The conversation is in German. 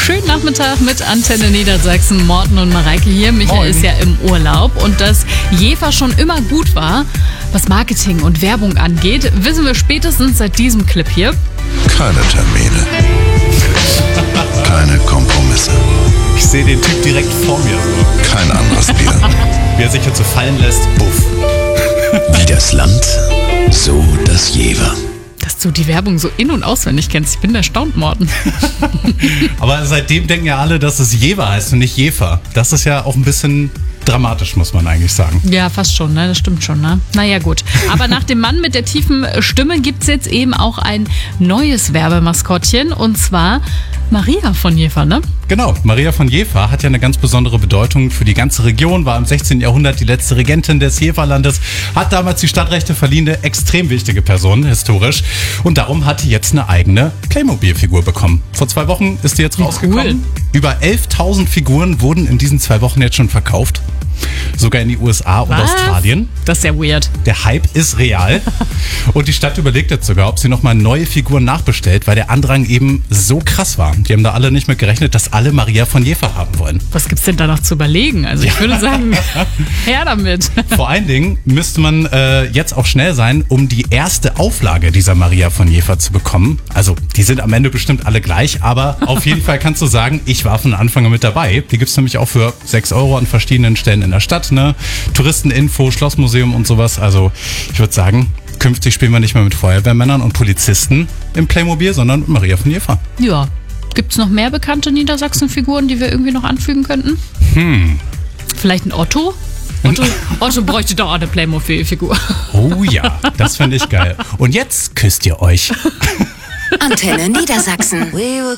Schönen Nachmittag mit Antenne Niedersachsen. Morten und Mareike hier. Michael ist ja im Urlaub. Und dass Jever schon immer gut war, was Marketing und Werbung angeht, wissen wir spätestens seit diesem Clip hier. Keine Termine. Keine Kompromisse. Ich sehe den Typ direkt vor mir. Kein anderes Bier. Wie er sich jetzt so fallen lässt, buff. Wie das Land, so das Jever. Dass du die Werbung so in- und auswendig kennst. Ich bin erstaunt, Morten. Aber seitdem denken ja alle, dass es Jever heißt und nicht Jefer. Das ist ja auch ein bisschen dramatisch, muss man eigentlich sagen. Ja, fast schon, ne? Das stimmt schon, ne? Naja, gut. Aber nach dem Mann mit der tiefen Stimme gibt's jetzt eben auch ein neues Werbemaskottchen. Und zwar Maria von Jever, ne? Genau, Maria von Jever hat ja eine ganz besondere Bedeutung für die ganze Region, war im 16. Jahrhundert die letzte Regentin des Jeverlandes, hat damals die Stadtrechte verliehen, eine extrem wichtige Person, historisch. Und darum hat die jetzt eine eigene Playmobil-Figur bekommen. Vor 2 Wochen ist die jetzt rausgekommen. Cool. Über 11.000 Figuren wurden in diesen 2 Wochen jetzt schon verkauft. Sogar in die USA und Australien. Das ist ja weird. Der Hype ist real. Und die Stadt überlegt jetzt sogar, ob sie nochmal neue Figuren nachbestellt, weil der Andrang eben so krass war. Die haben da alle nicht mit gerechnet, dass alle Maria von Jever haben wollen. Was gibt's denn da noch zu überlegen? Also ich würde sagen, her damit. Vor allen Dingen müsste man jetzt auch schnell sein, um die erste Auflage dieser Maria von Jever zu bekommen. Also die sind am Ende bestimmt alle gleich, aber auf jeden Fall kannst du sagen, ich war von Anfang an mit dabei. Die gibt's nämlich auch für 6 € an verschiedenen Stellen in der Stadt, ne? Touristeninfo, Schlossmuseum und sowas. Also ich würde sagen, künftig spielen wir nicht mehr mit Feuerwehrmännern und Polizisten im Playmobil, sondern mit Maria von Jever. Ja. Gibt's noch mehr bekannte Niedersachsen-Figuren, die wir irgendwie noch anfügen könnten? Vielleicht ein Otto? Otto bräuchte doch auch eine Playmobil-Figur. Oh ja, das finde ich geil. Und jetzt küsst ihr euch. Antenne Niedersachsen.